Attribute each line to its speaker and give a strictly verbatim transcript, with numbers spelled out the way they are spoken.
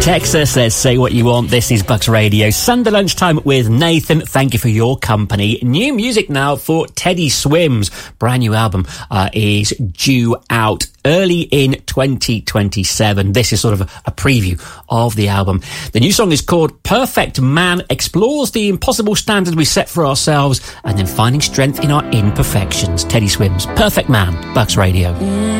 Speaker 1: Texas says, say what you want. This is Bucks Radio. Sunday lunchtime with Nathan. Thank you for your company. New music now for Teddy Swims. Brand new album uh, is due out early in twenty twenty-seven. This is sort of a, a preview of the album. The new song is called Perfect Man, explores the impossible standards we set for ourselves and then finding strength in our imperfections. Teddy Swims, Perfect Man, Bucks Radio.